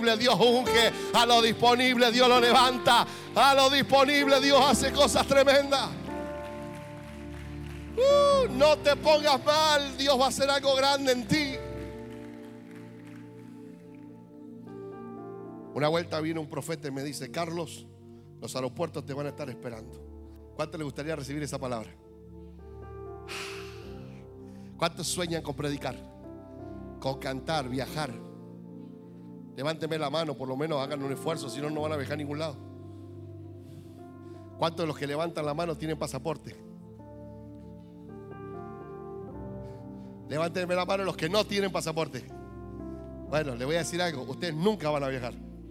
disponible Dios unge, a lo disponible Dios lo levanta, a lo disponible Dios hace cosas tremendas. No te pongas mal, Dios va a hacer algo grande en ti. Una vuelta vino un profeta y me dice: Carlos, los aeropuertos te van a estar esperando. ¿Cuánto le gustaría recibir esa palabra? ¿Cuántos sueñan con predicar, con cantar, viajar? Levánteme la mano, por lo menos hagan un esfuerzo, si no, no van a viajar a ningún lado. ¿Cuántos de los que levantan la mano tienen pasaporte? Levánteme la mano los que no tienen pasaporte. Bueno, le voy a decir algo: ustedes nunca van a viajar,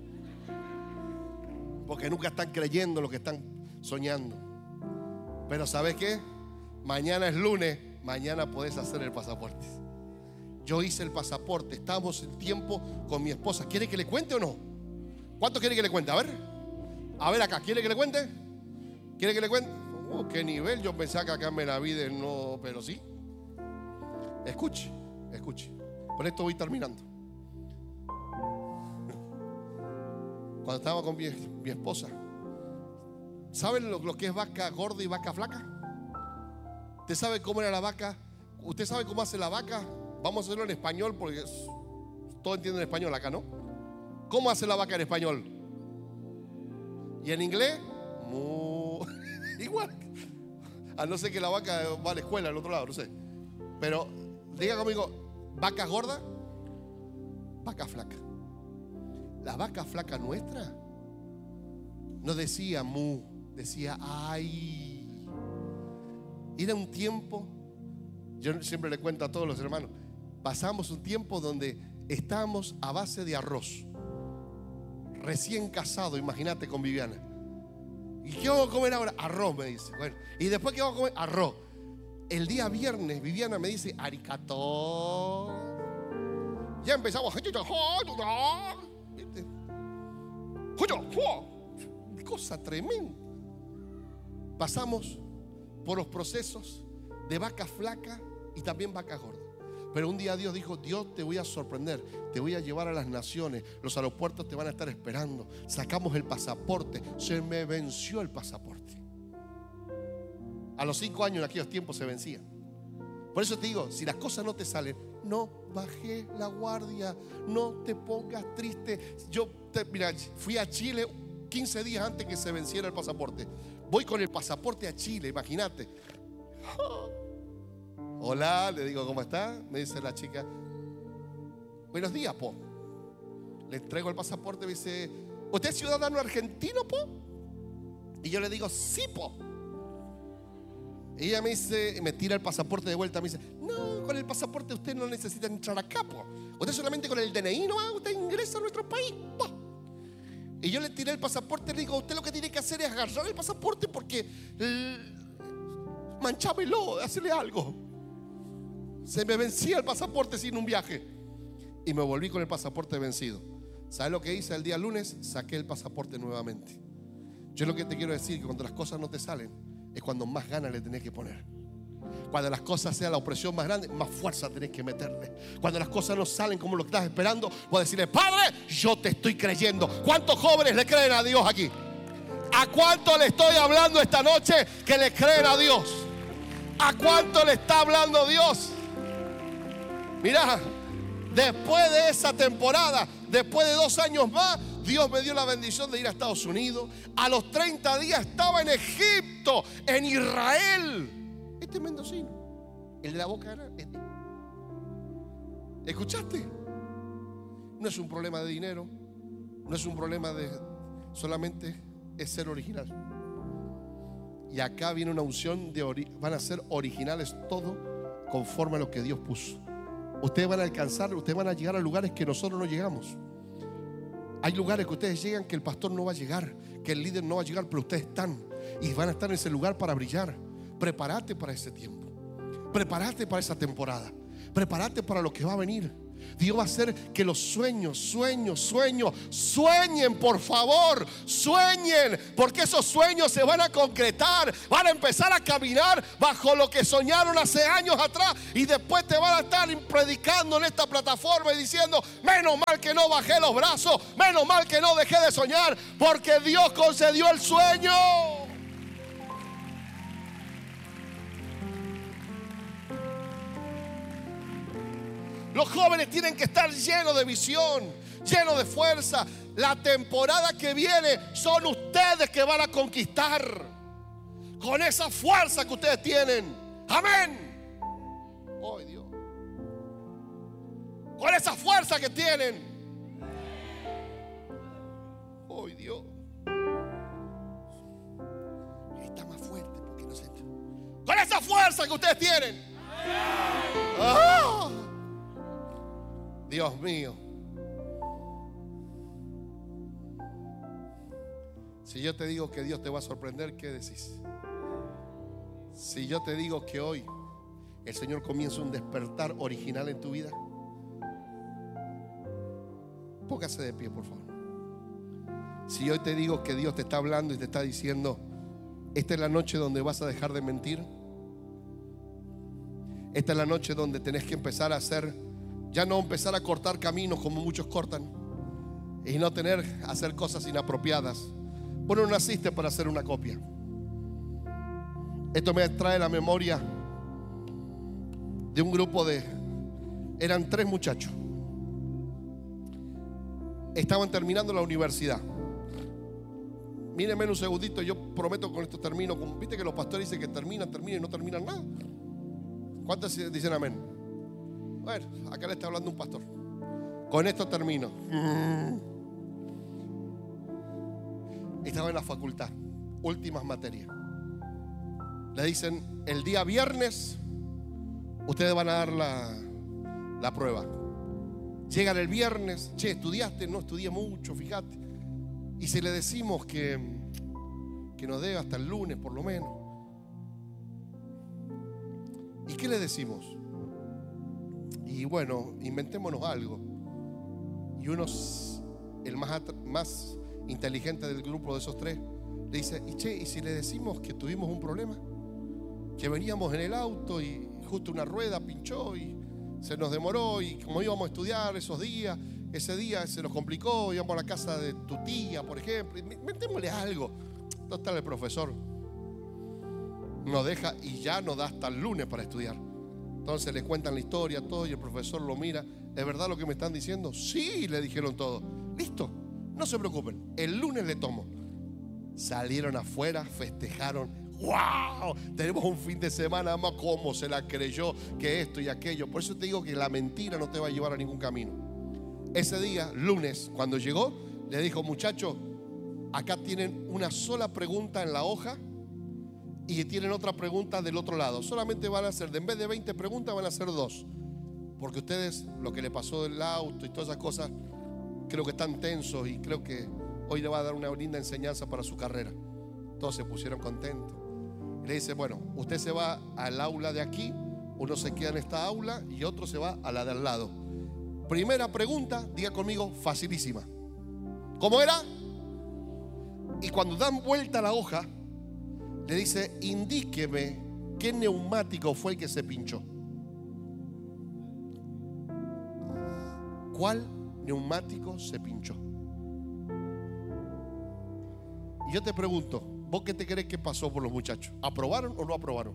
porque nunca están creyendo lo que están soñando. Pero ¿sabes qué? Mañana es lunes, mañana podés hacer el pasaporte. Yo hice el pasaporte, estamos en tiempo con mi esposa. ¿Quiere que le cuente o no? ¿Cuánto quiere que le cuente? A ver acá, ¿quiere que le cuente? ¿Quiere que le cuente? ¿Qué nivel? Yo pensaba que acá me la vida no, pero sí. Escuche. Por esto voy terminando. Cuando estaba con mi esposa, ¿saben lo que es vaca gorda y vaca flaca? ¿Usted sabe cómo era la vaca? ¿Usted sabe cómo hace la vaca? Vamos a hacerlo en español porque todos entienden español acá, ¿no? ¿Cómo hace la vaca en español? ¿Y en inglés? Igual. A no ser que la vaca va a la escuela al otro lado, no sé. Pero diga conmigo: vaca gorda, vaca flaca. La vaca flaca nuestra no decía mu, decía ay. Era un tiempo, yo siempre le cuento a todos los hermanos, pasamos un tiempo donde estábamos a base de arroz. Recién casado, imagínate, con Viviana. ¿Y qué vamos a comer ahora? Arroz, me dice. Bueno, ¿y después qué vamos a comer? Arroz. El día viernes Viviana me dice arigato. Ya empezamos. Cosa tremenda. Pasamos por los procesos de vaca flaca y también vaca gorda. Pero un día Dios dijo: Dios, te voy a sorprender, te voy a llevar a las naciones, los aeropuertos te van a estar esperando. Sacamos el pasaporte, se me venció el pasaporte. A los 5 años en aquellos tiempos se vencía. Por eso te digo, si las cosas no te salen, no bajes la guardia, no te pongas triste. Mira, fui a Chile 15 días antes que se venciera el pasaporte. Voy con el pasaporte a Chile, imagínate. Hola, le digo: ¿cómo está? Me dice la chica: buenos días, po. Le entrego el pasaporte, me dice: ¿usted es ciudadano argentino, po? Y yo le digo: sí, po. Y ella me dice, me tira el pasaporte de vuelta, me dice: no, con el pasaporte usted no necesita entrar acá, po. Usted solamente con el DNI no va, usted ingresa a nuestro país, po. Y yo le tiré el pasaporte y le digo: usted lo que tiene que hacer es agarrar el pasaporte porque manchámelo, hacerle algo. Se me vencía el pasaporte sin un viaje y me volví con el pasaporte vencido. ¿Sabes lo que hice el día lunes? Saqué el pasaporte nuevamente. Yo lo que te quiero decir es que cuando las cosas no te salen es cuando más ganas le tenés que poner. Cuando las cosas sean la opresión más grande, más fuerza tenés que meterle. Cuando las cosas no salen como lo que estás esperando, vos decirle: Padre, yo te estoy creyendo. ¿Cuántos jóvenes le creen a Dios aquí? ¿A cuánto le estoy hablando esta noche que le creen a Dios? ¿A cuánto le está hablando Dios? Mirá, después de esa temporada, después de 2 años más, Dios me dio la bendición de ir a Estados Unidos. A los 30 días estaba en Egipto, en Israel. Este mendocino, el de la boca grande. ¿Escuchaste? No es un problema de dinero, no es un problema de solamente es ser original. Y acá viene una unción van a ser originales todo conforme a lo que Dios puso. Ustedes van a alcanzar, ustedes van a llegar a lugares que nosotros no llegamos. Hay lugares que ustedes llegan que el pastor no va a llegar, que el líder no va a llegar, pero ustedes están y van a estar en ese lugar para brillar. Prepárate para ese tiempo, prepárate para esa temporada, prepárate para lo que va a venir. Dios va a hacer que los sueñen, por favor, sueñen, porque esos sueños se van a concretar, van a empezar a caminar bajo lo que soñaron hace años atrás, y después te van a estar predicando en esta plataforma y diciendo: menos mal que no bajé los brazos, menos mal que no dejé de soñar, porque Dios concedió el sueño. Los jóvenes tienen que estar llenos de visión, llenos de fuerza. La temporada que viene son ustedes que van a conquistar con esa fuerza que ustedes tienen. Amén. Oh, Dios. Con esa fuerza que tienen. Oh, Dios. Está más fuerte porque no se... Con esa fuerza que ustedes tienen. ¡Ah! Dios mío. Si yo te digo que Dios te va a sorprender, ¿qué decís? Si yo te digo que hoy el Señor comienza un despertar original en tu vida, póngase de pie, por favor. Si hoy te digo que Dios te está hablando y te está diciendo: esta es la noche donde vas a dejar de mentir. Esta es la noche donde tenés que empezar a hacer, ya no empezar a cortar caminos como muchos cortan, y no hacer cosas inapropiadas. Vos no naciste para hacer una copia. Esto me trae la memoria de un grupo eran 3 muchachos. Estaban terminando la universidad. Mírenme un segundito, yo prometo con esto termino. Viste que los pastores dicen que terminan y no terminan nada. ¿Cuántos dicen amén? Bueno, acá le está hablando un pastor. Con esto termino. Estaba en la facultad, últimas materias. Le dicen: el día viernes ustedes van a dar la prueba. Llegan el viernes: che, ¿estudiaste? No estudié mucho, fíjate. Y si le decimos que nos dé hasta el lunes por lo menos, ¿y qué le decimos? Y bueno, inventémonos algo. Y el más inteligente del grupo de esos 3, le dice: ¿y si le decimos que tuvimos un problema? Que veníamos en el auto y justo una rueda pinchó y se nos demoró, y como íbamos a estudiar ese día se nos complicó, íbamos a la casa de tu tía, por ejemplo. Inventémosle algo. Total, el profesor nos deja y ya nos da hasta el lunes para estudiar. Entonces le cuentan la historia, todo, y el profesor lo mira: ¿es verdad lo que me están diciendo? Sí, le dijeron todo. Listo, no se preocupen, el lunes le tomo. Salieron afuera, festejaron. ¡Wow! Tenemos un fin de semana más. ¿Cómo se la creyó que esto y aquello? Por eso te digo que la mentira no te va a llevar a ningún camino. Ese día, lunes, cuando llegó, le dijo: muchachos, acá tienen una sola pregunta en la hoja y tienen otra pregunta del otro lado. Solamente van a hacer, en vez de 20 preguntas, van a hacer 2. Porque ustedes, lo que le pasó del auto y todas esas cosas, creo que están tensos, y creo que hoy le va a dar una linda enseñanza para su carrera. Todos se pusieron contentos. Y le dice: bueno, usted se va al aula de aquí, uno se queda en esta aula y otro se va a la de al lado. Primera pregunta, diga conmigo: facilísima. ¿Cómo era? Y cuando dan vuelta a la hoja, le dice: indíqueme qué neumático fue el que se pinchó. ¿Cuál neumático se pinchó? Y yo te pregunto, ¿vos qué te crees que pasó por los muchachos? ¿Aprobaron o no aprobaron?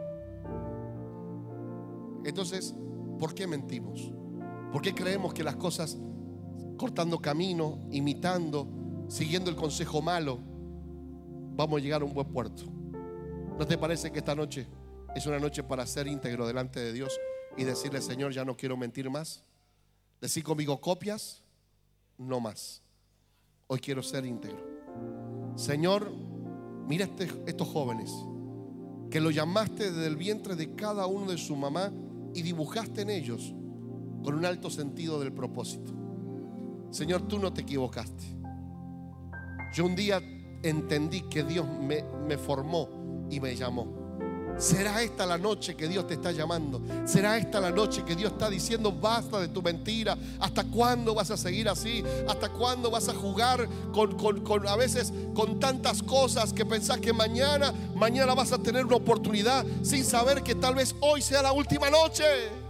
Entonces, ¿por qué mentimos? ¿Por qué creemos que las cosas, cortando camino, imitando, siguiendo el consejo malo, vamos a llegar a un buen puerto? ¿No te parece que esta noche es una noche para ser íntegro delante de Dios y decirle: Señor, ya no quiero mentir más? Decir conmigo: copias, no más. Hoy quiero ser íntegro. Señor, mira estos jóvenes que lo llamaste desde el vientre de cada uno de su mamá y dibujaste en ellos con un alto sentido del propósito. Señor, tú no te equivocaste. Yo un día entendí que Dios me formó y me llamó. ¿Será esta la noche que Dios te está llamando? ¿Será esta la noche que Dios está diciendo basta de tu mentira? ¿Hasta cuándo vas a seguir así? ¿Hasta cuándo vas a jugar a veces con tantas cosas que pensás que mañana vas a tener una oportunidad sin saber que tal vez hoy sea la última noche?